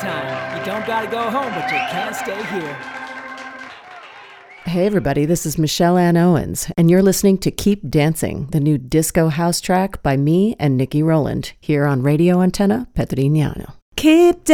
time. You don't gotta go home, but you can't stay here. Hey everybody, this is Michelle Ann Owens, and you're listening to Keep Dancing, the new disco house track by me and Nikki Rowland, here on Radio Antenna Petrignano. Keep dancing.